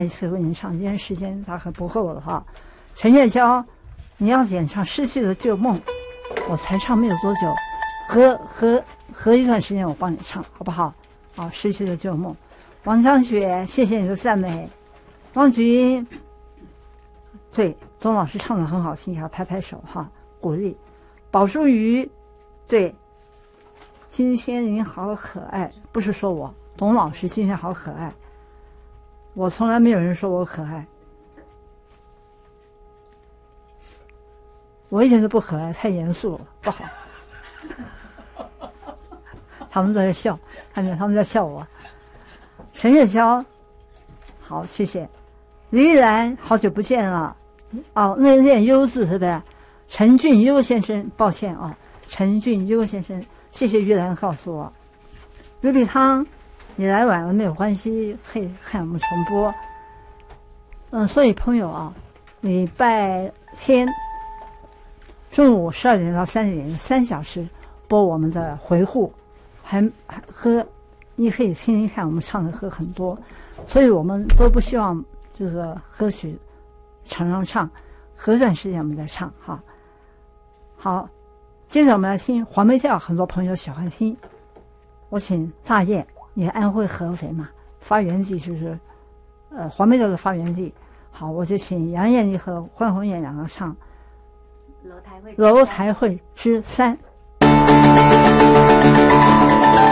一次为您唱，今天时间大概不够了哈。陈月娇，你要演唱《失去的旧梦》，我才唱没有多久，合一段时间我帮你唱，好不好？好，《失去的旧梦》。王江雪，谢谢你的赞美。汪菊英，对，钟老师唱的很好听，给他拍拍手哈，鼓励。宝珠鱼，对，今天您好可爱，不是说我，董老师今天好可爱。我从来没有人说我可爱，我一点都不可爱，太严肃了，不好。他们都在笑，看见他们在笑我。陈月娇，好，谢谢。李玉兰，好久不见了。哦，那念优字是不是？陈俊优先生，抱歉啊，陈俊优先生，谢谢玉兰告诉我。刘碧汤，你来晚了没有关系，可以看我们重播。所以朋友啊，礼拜天中午12点到3点3小时播我们的回顾，还喝，你可以听听看我们唱的歌很多，所以我们都不希望这个歌曲常常唱，隔段时间我们再唱哈。好，接着我们来听黄梅调，很多朋友喜欢听。我请大雁，你安徽合肥嘛，发源地就是黄梅调的发源地。好，我就请杨艳丽和关红艳两个唱《楼台会之3》。